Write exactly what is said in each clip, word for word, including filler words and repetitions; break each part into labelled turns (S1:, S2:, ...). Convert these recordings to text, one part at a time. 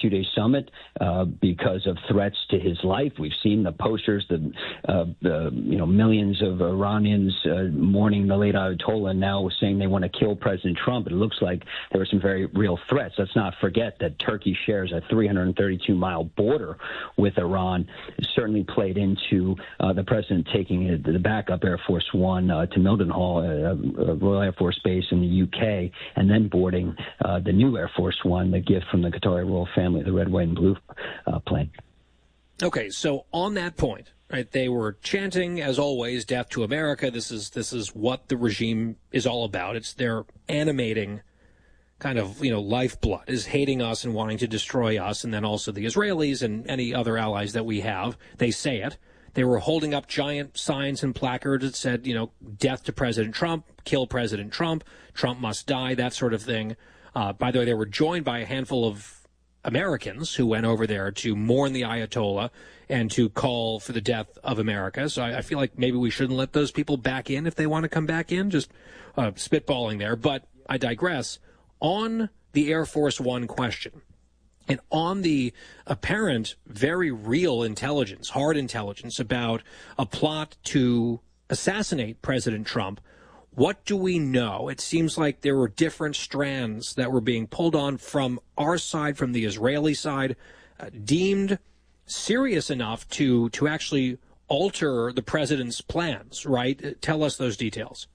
S1: two-day summit uh, because of threats to his life. We've seen the posters, the, uh, the you know millions of Iranians uh, mourning the late Ayatollah, now saying they want to kill President Trump. It looks like there were some very real threats. Let's not forget that Turkey shares a three hundred thirty-two mile border with Iran. It certainly played into uh, the president taking the backup Air Force One uh, to Mildenhall, uh, Royal Air Force Base in the U K, and then boarding uh, the new Air Force One, the gift from the Qatari royal family, the red, white, and blue uh, plane.
S2: Okay, so on that point, right, they were chanting, as always, death to America. This is this is what the regime is all about. It's their animating kind of, you know, lifeblood, is hating us and wanting to destroy us, and then also the Israelis and any other allies that we have. They say it. They were holding up giant signs and placards that said, you know, death to President Trump, kill President Trump, Trump must die, that sort of thing. Uh, by the way, they were joined by a handful of Americans who went over there to mourn the Ayatollah and to call for the death of America. So I, I feel like maybe we shouldn't let those people back in if they want to come back in, just uh, spitballing there. But I digress. On the Air Force One question, and on the apparent very real intelligence, hard intelligence about a plot to assassinate President Trump, what do we know? It seems like there were different strands that were being pulled on from our side, from the Israeli side, uh, deemed serious enough to, to actually alter the president's plans, right? Tell us those details.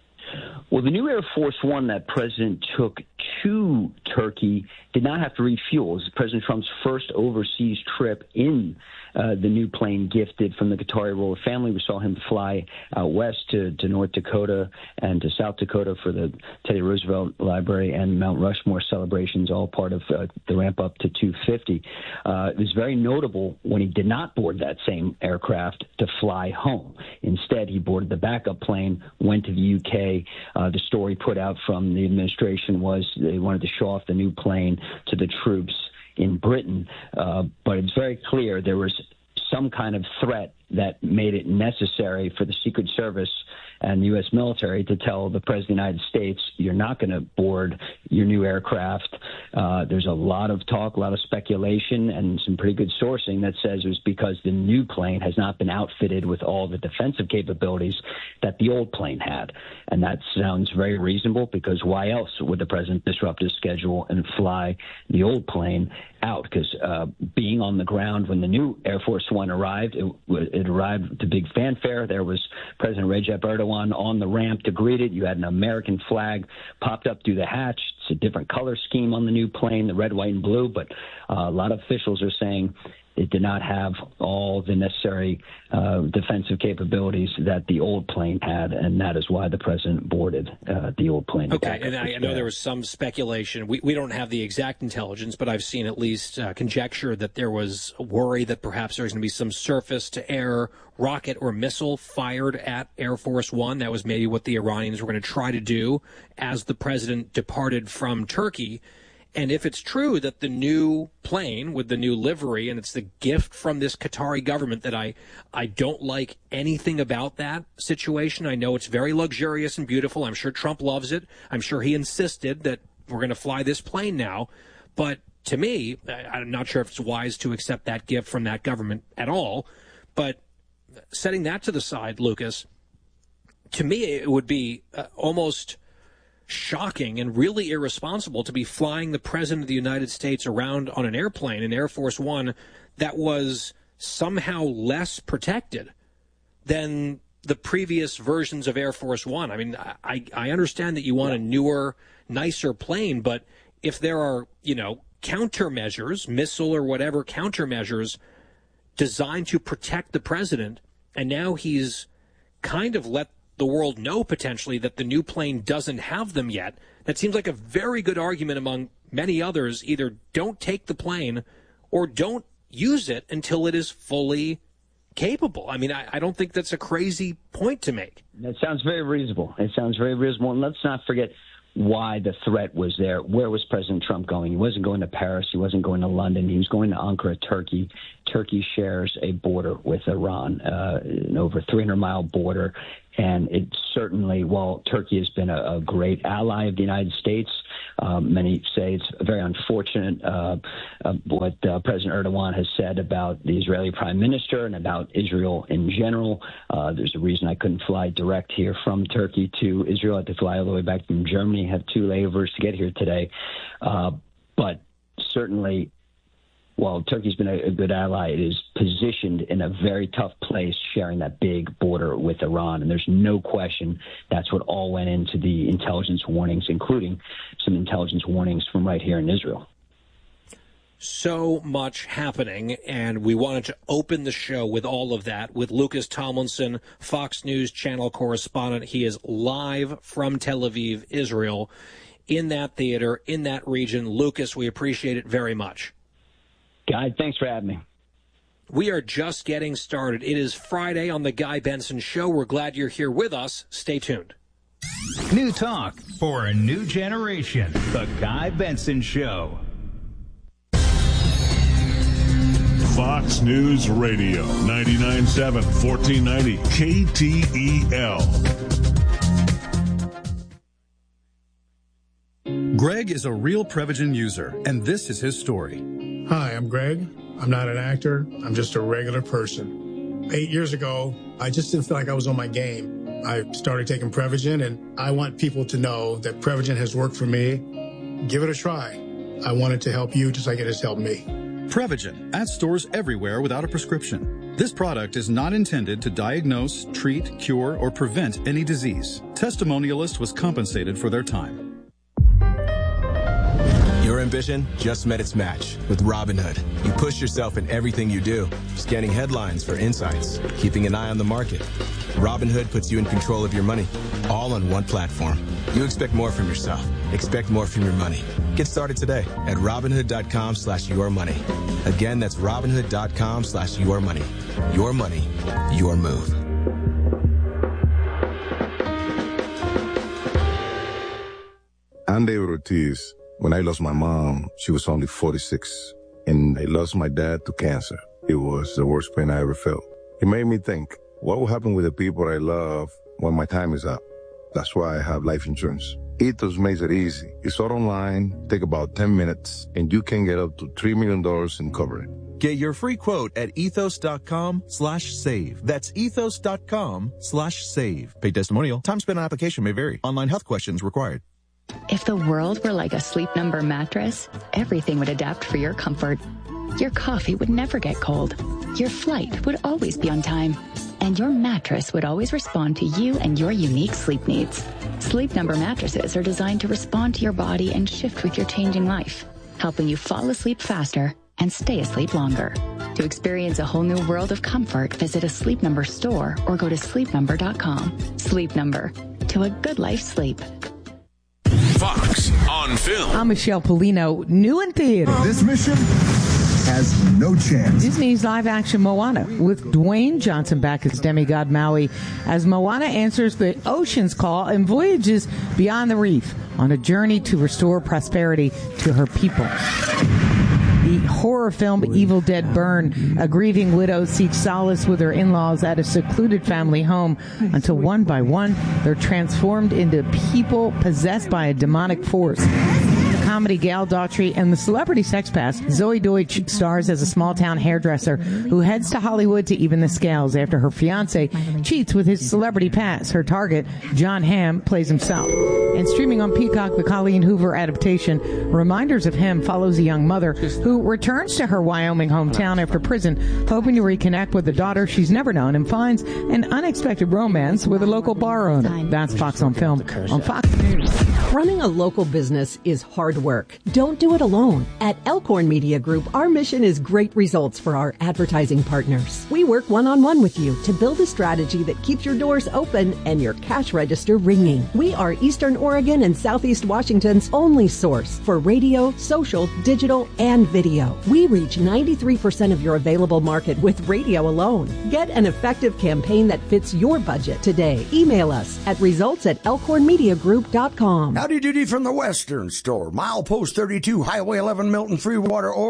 S1: Well, the new Air Force One that President took to Turkey did not have to refuel. It was President Trump's first overseas trip in uh, the new plane gifted from the Qatari royal family. We saw him fly out west to, to North Dakota and to South Dakota for the Teddy Roosevelt Library and Mount Rushmore celebrations, all part of uh, the ramp up to two fifty. Uh, it was very notable when he did not board that same aircraft to fly home. Instead, he boarded the backup plane, went to the U K. Uh, the story put out from the administration was they wanted to show off the new plane to the troops in Britain. Uh, but it's very clear there was some kind of threat that made it necessary for the Secret Service and the U S military to tell the President of the United States, you're not going to board your new aircraft. Uh, there's a lot of talk, a lot of speculation, and some pretty good sourcing that says it was because the new plane has not been outfitted with all the defensive capabilities that the old plane had. And that sounds very reasonable, because why else would the president disrupt his schedule and fly the old plane out? Because uh, being on the ground when the new Air Force One arrived, it, it arrived to big fanfare. There was President Recep Erdogan on the ramp to greet it. You had an American flag popped up through the hatch. It's a different color scheme on the new plane, the red, white, and blue. But uh, a lot of officials are saying it did not have all the necessary uh, defensive capabilities that the old plane had, and that is why the president boarded uh, the old plane.
S2: Okay, and I, I know there was some speculation. We, we don't have the exact intelligence, but I've seen at least uh, conjecture that there was a worry that perhaps there's going to be some surface-to-air rocket or missile fired at Air Force One. That was maybe what the Iranians were going to try to do as the president departed from Turkey. And if it's true that the new plane with the new livery, and it's the gift from this Qatari government, that I, I don't like anything about that situation. I know it's very luxurious and beautiful. I'm sure Trump loves it. I'm sure he insisted that we're going to fly this plane now. But to me, I'm not sure if it's wise to accept that gift from that government at all. But setting that to the side, Lucas, to me it would be uh, almost shocking and really irresponsible to be flying the president of the United States around on an airplane, an Air Force One, that was somehow less protected than the previous versions of Air Force One. I mean, I, I understand that you want a newer, nicer plane, but if there are, you know, countermeasures, missile or whatever countermeasures designed to protect the president, and now he's kind of let the world know potentially that the new plane doesn't have them yet, that seems like a very good argument among many others. Either don't take the plane or don't use it until it is fully capable. I mean, I, I don't think that's a crazy point to make.
S1: That sounds very reasonable. It sounds very reasonable. And let's not forget why the threat was there. Where was President Trump going? He wasn't going to Paris. He wasn't going to London. He was going to Ankara, Turkey. Turkey shares a border with Iran, uh, an over three hundred mile border. And it certainly, while Turkey has been a, a great ally of the United States, um, many say it's very unfortunate uh, uh, what uh, President Erdogan has said about the Israeli prime minister and about Israel in general. Uh, there's a reason I couldn't fly direct here from Turkey to Israel. I had to fly all the way back from Germany, have two layovers to get here today. Uh, but certainly, while Turkey's been a, a good ally, it is positioned in a very tough place, sharing that big border with Iran. And there's no question that's what all went into the intelligence warnings, including some intelligence warnings from right here in Israel.
S2: So much happening, and we wanted to open the show with all of that with Lucas Tomlinson, Fox News Channel correspondent. He is live from Tel Aviv, Israel, in that theater, in that region. Lucas, we appreciate it very much.
S1: Guy, thanks for having me.
S2: We are just getting started. It is Friday on the Guy Benson Show. We're glad you're here with us. Stay tuned.
S3: New talk for a new generation. The Guy Benson Show.
S4: Fox News Radio, ninety-nine point seven, fourteen ninety K T E L.
S5: Greg is a real Prevagen user, and this is his story.
S6: Hi, I'm Greg. I'm not an actor. I'm just a regular person. Eight years ago, I just didn't feel like I was on my game. I started taking Prevagen, and I want people to know that Prevagen has worked for me. Give it a try. I want it to help you just like it has helped me.
S5: Prevagen, at stores everywhere without a prescription. This product is not intended to diagnose, treat, cure, or prevent any disease. Testimonialist was compensated for their time.
S7: Your ambition just met its match with Robinhood. You push yourself in everything you do, scanning headlines for insights, keeping an eye on the market. Robinhood puts you in control of your money, all on one platform. You expect more from yourself. Expect more from your money. Get started today at Robinhood.com slash your money. Again, that's Robinhood.com slash your money. Your money, your move.
S8: I'm David Ortiz. When I lost my mom, she was only forty-six, and I lost my dad to cancer. It was the worst pain I ever felt. It made me think, what will happen with the people I love when my time is up? That's why I have life insurance. Ethos makes it easy. It's all online, take about ten minutes, and you can get up to three million dollars in coverage.
S9: Get your free quote at ethos.com slash save. That's ethos.com slash save. Paid testimonial. Time spent on application may vary. Online health questions required.
S10: If the world were like a Sleep Number mattress, everything would adapt for your comfort. Your coffee would never get cold. Your flight would always be on time. And your mattress would always respond to you and your unique sleep needs. Sleep Number mattresses are designed to respond to your body and shift with your changing life, helping you fall asleep faster and stay asleep longer. To experience a whole new world of comfort, visit a Sleep Number store or go to sleep number dot com. Sleep Number. To a good life sleep.
S11: Fox on Film.
S12: I'm Michelle Polino, new in theater.
S13: This mission has no chance.
S12: Disney's live-action Moana, with Dwayne Johnson back as demigod Maui, as Moana answers the ocean's call and voyages beyond the reef on a journey to restore prosperity to her people. The horror film Evil Dead Burn, a grieving widow seeks solace with her in-laws at a secluded family home until one by one they're transformed into people possessed by a demonic force. Comedy Gail Daughtry and the celebrity sex past Zoe Deutsch stars as a small-town hairdresser who heads to Hollywood to even the scales after her fiancé cheats with his celebrity past. Her target, John Hamm, plays himself. And streaming on Peacock, the Colleen Hoover adaptation, Reminders of Him, follows a young mother who returns to her Wyoming hometown after prison, hoping to reconnect with a daughter she's never known, and finds an unexpected romance with a local bar owner. That's Fox on Film on Fox News.
S14: Running a local business is hard work. Don't do it alone. At Elkhorn Media Group, our mission is great results for our advertising partners. We work one-on-one with you to build a strategy that keeps your doors open and your cash register ringing. We are Eastern Oregon and Southeast Washington's only source for radio, social, digital, and video. We reach ninety-three percent of your available market with radio alone. Get an effective campaign that fits your budget today. Email us at results at elkhorn media group dot com.
S15: Howdy doody from the Western Store, milepost thirty-two, Highway eleven, Milton, Freewater, or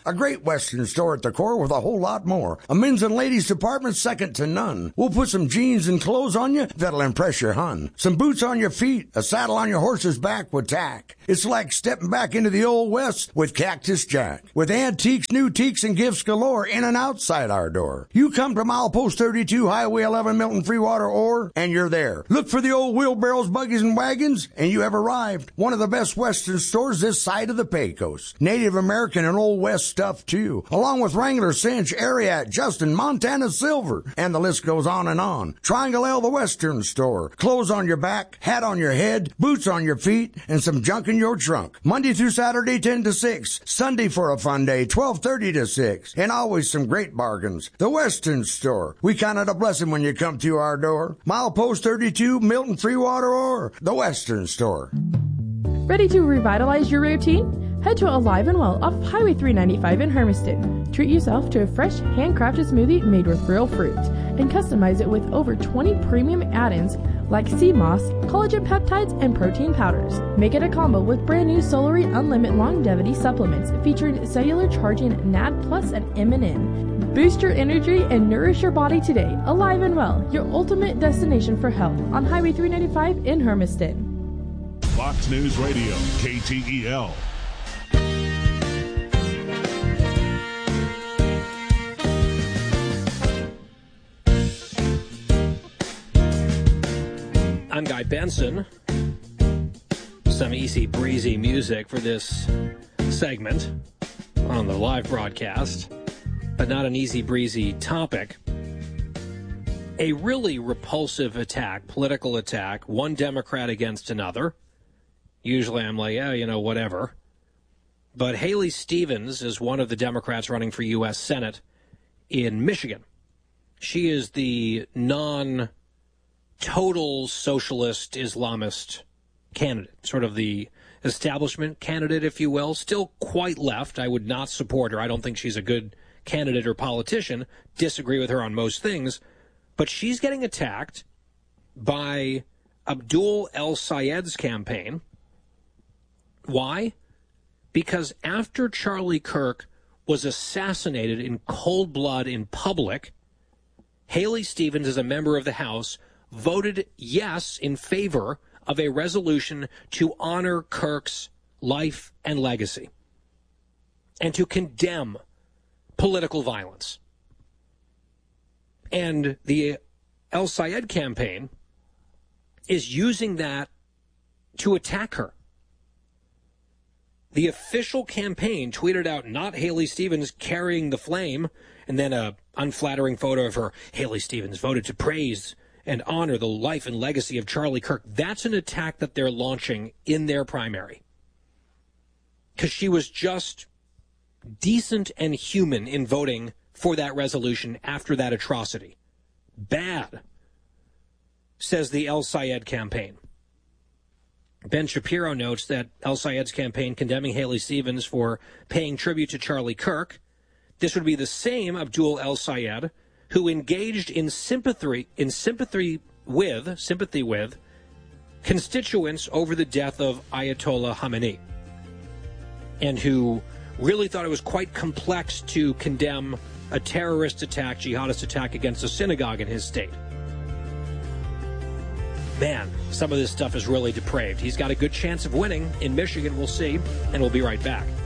S15: A great Western store at the core with a whole lot more. A men's and ladies department second to none. We'll put some jeans and clothes on you that'll impress your hun. Some boots on your feet, a saddle on your horse's back with tack. It's like stepping back into the old West with Cactus Jack. With antiques, new teaks, and gifts galore in and outside our door. You come to milepost thirty-two, Highway eleven, Milton Freewater, Ore, and you're there. Look for the old wheelbarrows, buggies, and wagons, and you have arrived. One of the best Western stores this side of the Pecos. Native American and Old West stuff, too. Along with Wrangler, Cinch, Ariat, Justin, Montana Silver, and the list goes on and on. Triangle L, the Western store. Clothes on your back, hat on your head, boots on your feet, and some junk in your trunk. Monday through Saturday, ten to six. Sunday for a fun day, twelve thirty to six. And always some great bargains. The Western store. We count it a blessing when you come through our door. Milepost thirty-two, Milton Freewater, or the Western store.
S16: Ready to revitalize your routine? Head to Alive and Well off of Highway three ninety-five in Hermiston. Treat yourself to a fresh, handcrafted smoothie made with real fruit and customize it with over twenty premium add-ins like sea moss, collagen peptides, and protein powders. Make it a combo with brand new Solary Unlimited Longevity supplements featuring cellular charging N A D Plus and M N N. Boost your energy and nourish your body today. Alive and Well, your ultimate destination for health on Highway three ninety-five in Hermiston.
S4: Fox News Radio, K T E L.
S2: I'm Guy Benson. Some easy breezy music for this segment on the live broadcast, but not an easy breezy topic. A really repulsive attack, political attack, one Democrat against another. Usually I'm like, yeah, you know, whatever. But Haley Stevens is one of the Democrats running for U S Senate in Michigan. She is the non- total socialist Islamist candidate, sort of the establishment candidate, if you will. Still quite left. I would not support her. I don't think she's a good candidate or politician. Disagree with her on most things. But she's getting attacked by Abdul El-Sayed's campaign. Why? Because after Charlie Kirk was assassinated in cold blood in public, Haley Stevens, as a member of the House, voted yes in favor of a resolution to honor Kirk's life and legacy and to condemn political violence. And the El-Sayed campaign is using that to attack her. The official campaign tweeted out not Haley Stevens carrying the flame, and then a unflattering photo of her. Haley Stevens voted to praise and honor the life and legacy of Charlie Kirk. That's an attack that they're launching in their primary. Because she was just decent and human in voting for that resolution after that atrocity. Bad, says the El-Sayed campaign. Ben Shapiro notes that El-Sayed's campaign condemning Haley Stevens for paying tribute to Charlie Kirk. This would be the same Abdul El-Sayed who engaged in sympathy in sympathy with sympathy with constituents over the death of Ayatollah Khamenei, and who really thought it was quite complex to condemn a terrorist attack, jihadist attack against a synagogue in his state. Man, some of this stuff is really depraved. He's got a good chance of winning in Michigan. We'll see, and we'll be right back.